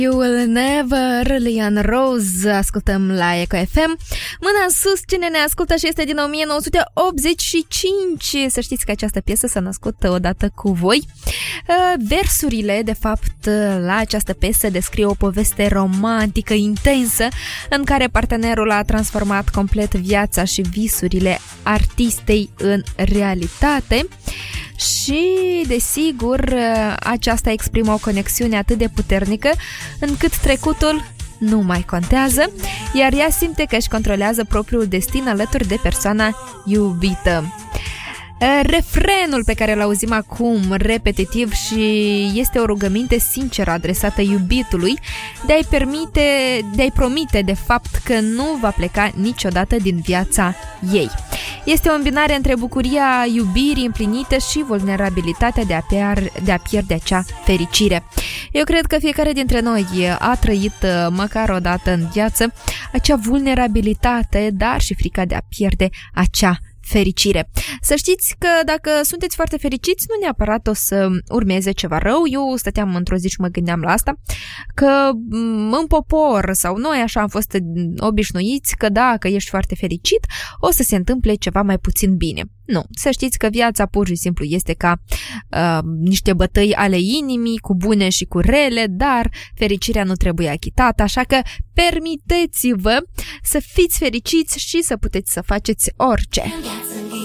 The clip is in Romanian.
You Will Never, Leon Rose, ascultăm la Eco FM. Mâna în sus, cine ne ascultă și este din 1985. Să știți că această piesă s-a născut odată cu voi. Versurile, de fapt, la această piesă descrie o poveste romantică, intensă, în care partenerul a transformat complet viața și visurile artistei în realitate. Și, desigur, aceasta exprimă o conexiune atât de puternică încât trecutul nu mai contează, iar ea simte că își controlează propriul destin alături de persoana iubită. Refrenul pe care îl auzim acum, repetitiv, și este o rugăminte sinceră adresată iubitului de a-i promite de fapt că nu va pleca niciodată din viața ei. Este o îmbinare între bucuria iubirii împlinite și vulnerabilitatea de a pierde acea fericire. Eu cred că fiecare dintre noi a trăit măcar o dată în viață acea vulnerabilitate, dar și frica de a pierde acea fericire. Să știți că dacă sunteți foarte fericiți, nu neapărat o să urmeze ceva rău. Eu stăteam într-o zi și mă gândeam la asta, că în popor sau noi așa am fost obișnuiți că dacă ești foarte fericit, o să se întâmple ceva mai puțin bine. Nu, să știți că viața pur și simplu este ca niște bătăi ale inimii, cu bune și cu rele, dar fericirea nu trebuie achitată, așa că permiteți-vă să fiți fericiți și să puteți să faceți orice.